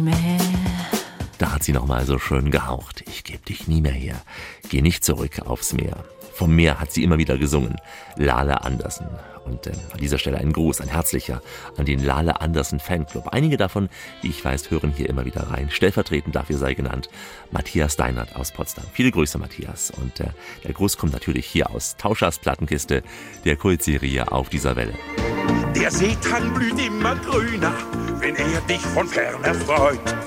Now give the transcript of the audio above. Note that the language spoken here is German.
Da hat sie nochmal so schön gehaucht. Ich geb dich nie mehr her. Geh nicht zurück aufs Meer. Vom Meer hat sie immer wieder gesungen. Lale Andersen. Und an dieser Stelle ein Gruß, ein herzlicher, an den Lale Andersen Fanclub. Einige davon, wie ich weiß, hören hier immer wieder rein. Stellvertretend dafür sei genannt Matthias Deinert aus Potsdam. Viele Grüße, Matthias. Und der Gruß kommt natürlich hier aus Tauschers Plattenkiste, der Kultserie Auf dieser Welle. Der Seetang blüht immer grüner, wenn er dich von fern erfreut.